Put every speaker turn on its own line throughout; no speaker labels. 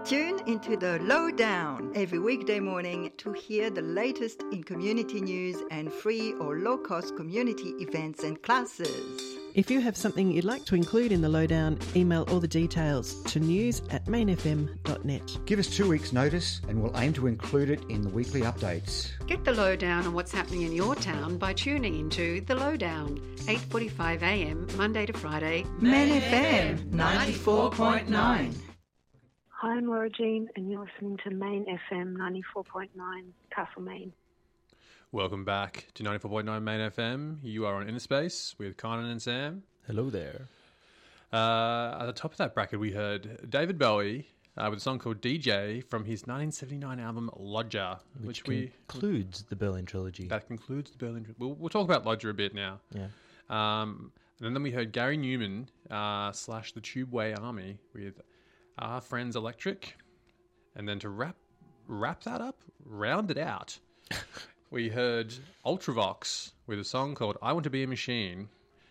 Tune into the Lowdown every weekday morning to hear the latest in community news and free or low-cost community events and classes.
If you have something you'd like to include in the Lowdown, email all the details to news@mainfm.net.
Give us 2 weeks' notice and we'll aim to include it in the weekly updates.
Get the lowdown on what's happening in your town by tuning into The Lowdown, 8:45am, Monday to Friday.
Main FM 94.9.
Hi, I'm Laura Jean, and you're listening to Main FM 94.9, Castlemaine.
Welcome back to 94.9 Main FM. You are on Inner Space with Kynan and Sam.
Hello there.
At the top of that bracket, we heard David Bowie with a song called DJ from his 1979 album Lodger, which
concludes the Berlin Trilogy.
That concludes the Berlin Trilogy. We'll talk about Lodger a bit now.
Yeah.
And then we heard Gary Newman / the Tubeway Army with Our Friends Electric. And then to wrap that up, round it out, we heard Ultravox with a song called I Want to Be a Machine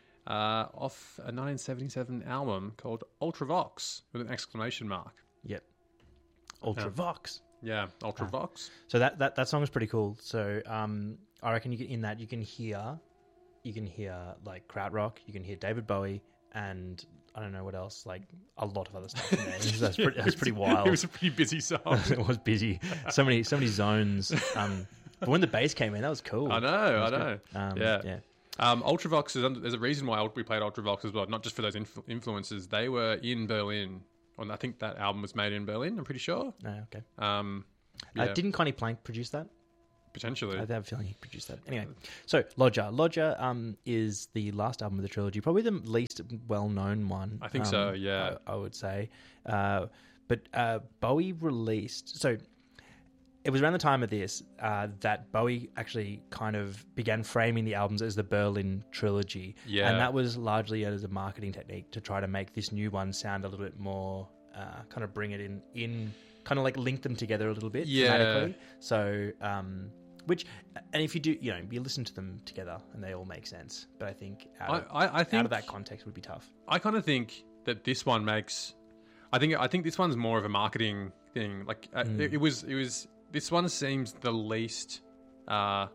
off a 1977 album called Ultravox with an exclamation mark.
Yep. Ultravox.
Yeah, Ultravox.
So that song is pretty cool. So I reckon you can hear like krautrock, you can hear David Bowie, and I don't know what else, like a lot of other stuff in there. That's pretty wild.
It was a pretty busy song.
It was busy. So many zones. But when the bass came in, that was cool.
I know.
Yeah.
Ultravox, there's a reason why we played Ultravox as well, not just for those influences. They were in Berlin. And I think that album was made in Berlin, I'm pretty sure.
Oh, okay.
Yeah.
Didn't Connie Plank produce that?
Potentially.
I have a feeling he produced that. Anyway, so Lodger. Lodger is the last album of the trilogy, probably the least well-known one.
I think so, yeah.
I would say. But Bowie released... So it was around the time of this that Bowie actually kind of began framing the albums as the Berlin Trilogy.
Yeah.
And that was largely as a marketing technique to try to make this new one sound a little bit more... kind of bring it in kind of like link them together a little bit thematically. So... and if you do, you listen to them together and they all make sense. But I think out of that context would be tough.
I kind of think that this one makes. I think this one's more of a marketing thing. Like it was. This one seems the least. It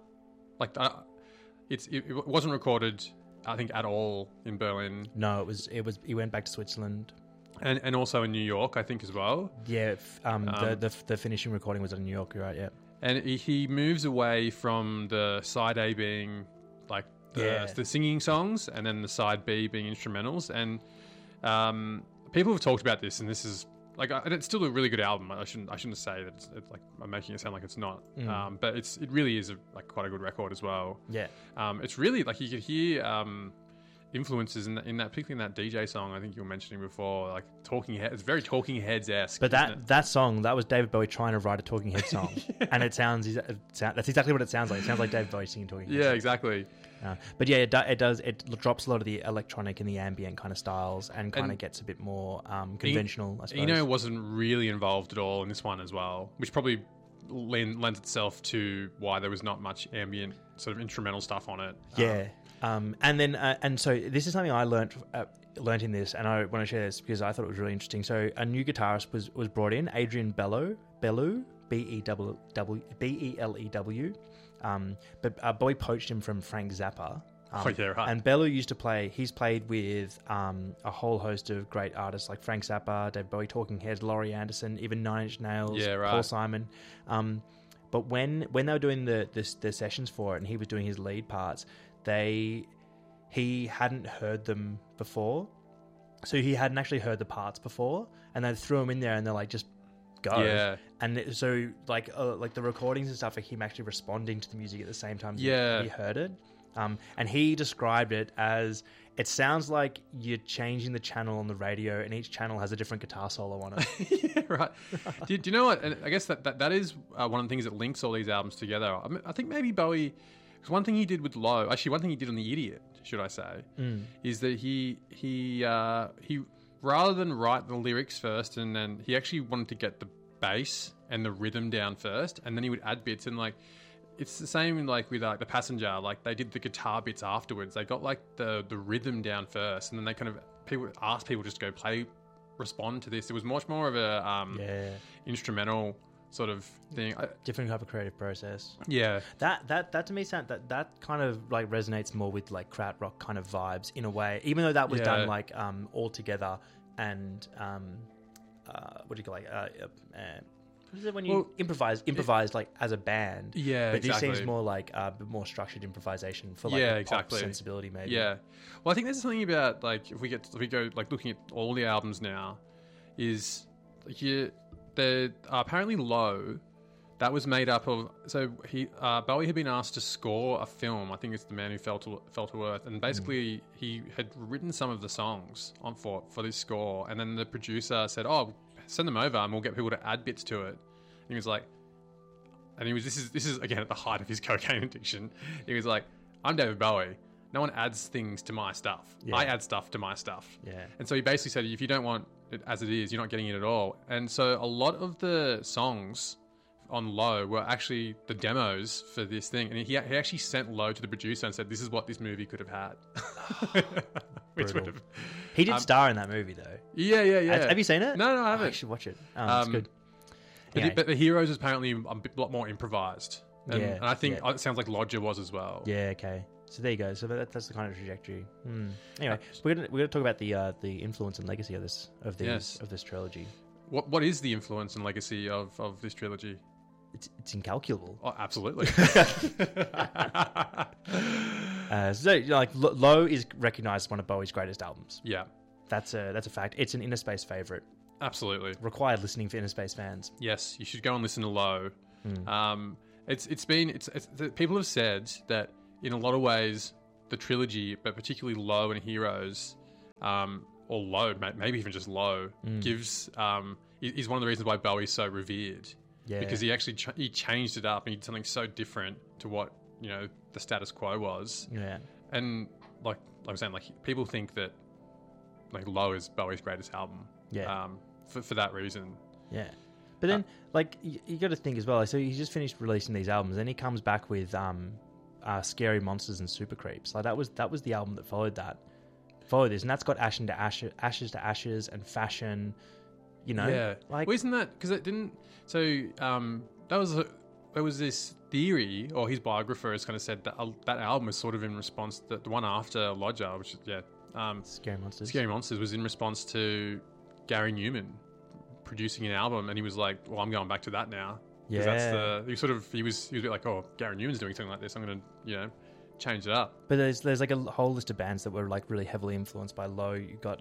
wasn't recorded. I think at all in Berlin.
No, it was. He went back to Switzerland.
And also in New York, I think as well.
Yeah. The finishing recording was in New York. You're right. Yeah.
And he moves away from the side A being like the singing songs, and then the side B being instrumentals. And people have talked about this, and this is like, and it's still a really good album. I shouldn't say that it's like I'm making it sound like it's not. But it really is quite a good record as well.
Yeah.
It's really like you could hear influences in that, particularly in that DJ song I think you were mentioning before, like Talking Heads. It's very Talking Heads-esque.
But that song, that was David Bowie trying to write a Talking Heads song, and that's exactly what it sounds like. It sounds like David Bowie singing Talking Heads.
Yeah, exactly.
But yeah, it drops a lot of the electronic and the ambient kind of styles, and kind of gets a bit more conventional. I suppose
Eno wasn't really involved at all in this one as well, which probably lends itself to why there was not much ambient sort of instrumental stuff on it.
Yeah. And so this is something I learnt in this, and I want to share this because I thought it was really interesting. So a new guitarist was brought in, Adrian Belew, Belew, but Bowie poached him from Frank Zappa. And Belew used to play. He's played with a whole host of great artists like Frank Zappa, David Bowie, Talking Heads, Laurie Anderson, even Nine Inch Nails, Paul Simon. But when they were doing the sessions for it, and he was doing his lead parts, he hadn't heard them before, so he hadn't actually heard the parts before, and they threw him in there, and they're like, just go.
Yeah.
And so like the recordings and stuff, like him actually responding to the music at the same time he heard it. And he described it as, it sounds like you're changing the channel on the radio, and each channel has a different guitar solo on it.
Yeah, right. Do you know what? And I guess that is one of the things that links all these albums together. I think maybe Bowie, because one thing he did with Low, actually one thing he did on The Idiot, should I say, is that he rather than write the lyrics first, and then he actually wanted to get the bass and the rhythm down first, and then he would add bits, and like, it's the same like with The Passenger. Like they did the guitar bits afterwards. They got like the rhythm down first, and then they kind of asked people just go play respond to this. It was much more of a instrumental sort of thing.
Different type of creative process.
Yeah.
That to me sound that kind of like resonates more with like krautrock kind of vibes in a way, even though that was done like all together and what do you call what is it when you improvise like as a band?
Yeah,
but this seems more like a bit more structured improvisation for like a pop sensibility, maybe.
Yeah, well, I think there's something about like if we go like looking at all the albums now, is they're apparently Low. That was made up of Bowie had been asked to score a film. I think it's The Man Who Fell to Earth, and basically he had written some of the songs for this score, and then the producer said, "Oh, send them over, and we'll get people to add bits to it." And he was like, this is again at the height of his cocaine addiction. He was like, "I'm David Bowie. No one adds things to my stuff. Yeah. I add stuff to my stuff."
Yeah.
And so he basically said, if you don't want it as it is, you're not getting it at all. And so a lot of the songs on Low were actually the demos for this thing, and he actually sent Low to the producer and said, "This is what this movie could have had." Which would have.
He did star in that movie though.
Yeah.
Have you seen it?
No, I haven't.
I should watch it. It's good.
Anyway. But the Heroes is apparently a lot more improvised, and I think it sounds like Lodger was as well.
Yeah. Okay. So there you go. So that's the kind of trajectory. Anyway, we're gonna talk about the influence and legacy of this trilogy.
What is the influence and legacy of this trilogy?
It's incalculable.
Oh, absolutely.
So, like, Low is recognised as one of Bowie's greatest albums.
Yeah,
that's a fact. It's an Inner Space favourite.
Absolutely
required listening for Inner Space fans.
Yes, you should go and listen to Low. People have said that in a lot of ways the trilogy, but particularly Low and Heroes, or Low, maybe even just Low, gives is one of the reasons why Bowie's so revered. Yeah. Because he actually he changed it up and he did something so different to what the status quo was.
Yeah.
And like I was saying, like people think that like Low is Bowie's greatest album.
Yeah.
For that reason.
Yeah. But then like you got to think as well. So he just finished releasing these albums, and he comes back with Scary Monsters and Super Creeps. Like that was the album that followed this, and that's got Ashes to Ashes and Fashion.
Yeah.
Like,
well, isn't that because it didn't? So there was this theory, or his biographer has kind of said that that album was sort of in response to the one after Lodger, which is
Scary Monsters.
Scary Monsters was in response to Gary Newman producing an album, and he was like, "Well, I'm going back to that now."
Yeah.
That's he was a bit like, "Oh, Gary Newman's doing something like this. I'm going to change it up."
But there's like a whole list of bands that were like really heavily influenced by Low. You got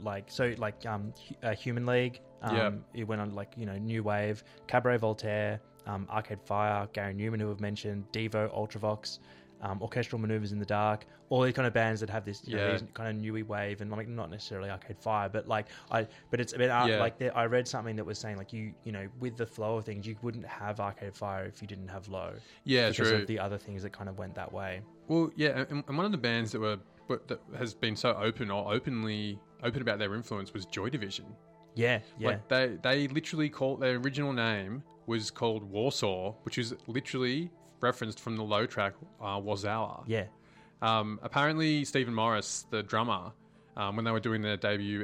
Human League. It went on like New Wave, Cabaret Voltaire, Arcade Fire, Gary Newman, who we've mentioned, Devo, Ultravox, Orchestral Maneuvers in the Dark, all these kind of bands that have this these kind of newy wave, and like not necessarily Arcade Fire, but it's a bit like I read something that was saying like you with the flow of things, you wouldn't have Arcade Fire if you didn't have Low.
Yeah,
because
true.
of the other things that kind of went that way.
Well, yeah, and one of the bands that has been so open about their influence was Joy Division.
Yeah.
Like they literally their original name was called Warsaw, which is literally referenced from the Low track Wazawa.
Yeah.
Apparently Stephen Morris, the drummer, when they were doing their debut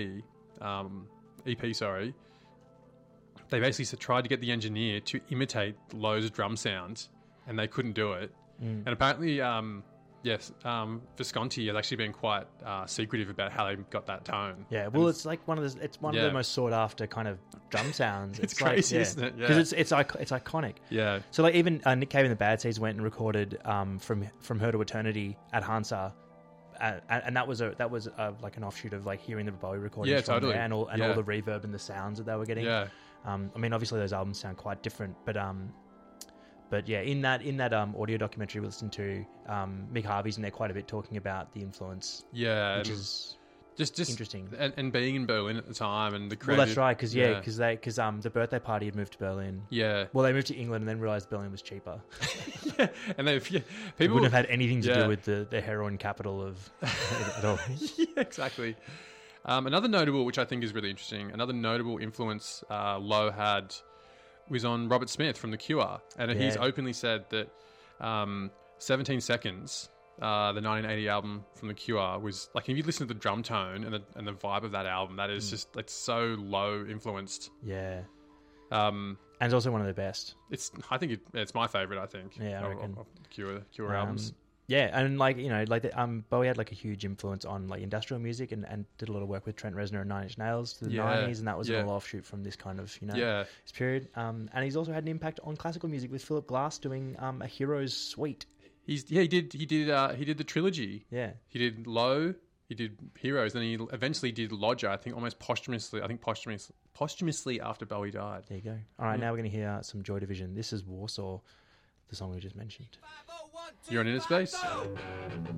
EP, they basically tried to get the engineer to imitate Low's drum sound, and they couldn't do it. And apparently, Visconti has actually been quite secretive about how they got that tone.
Yeah, well, it's like one of the most sought after kind of drum sounds.
It's crazy, isn't it? Yeah,
because it's iconic.
Yeah.
So like even Nick Cave and the Bad Seeds went and recorded From Her to Eternity at Hansa. And that was like an offshoot of like hearing the Bowie recordings from there and all the reverb and the sounds that they were getting.
Yeah.
I mean, obviously those albums sound quite different, but yeah, in that audio documentary we listened to, Mick Harvey's in there quite a bit talking about the influence.
Yeah,
which is just interesting.
And being in Berlin at the time and the creative...
Well, that's right, because the birthday party had moved to Berlin.
Yeah.
Well, they moved to England and then realised Berlin was cheaper.
Yeah, and people
wouldn't have had anything to do with the heroin capital of it all.
Yeah, exactly. Another notable, which I think is really interesting, influence Low had was on Robert Smith from The Cure, and he's openly said that 17 Seconds the 1980 album from The Cure was like, if you listen to the drum tone and the vibe of that album, that is just, it's so low influenced.
Yeah. And it's also one of the best.
I think it's my favorite. I think.
Yeah, I reckon.
Of Cure albums.
Yeah, and Bowie had like a huge influence on like industrial music and did a lot of work with Trent Reznor and Nine Inch Nails to the 90s, and that was an offshoot from this kind of this period. And he's also had an impact on classical music with Philip Glass doing a Heroes suite.
He did the trilogy.
Yeah,
he did Low, he did Heroes, and he eventually did Lodger. I think almost posthumously. Posthumously after Bowie died.
There you go. All right, now we're going to hear some Joy Division. This is Warsaw, the song we just mentioned.
You're on Inner Space.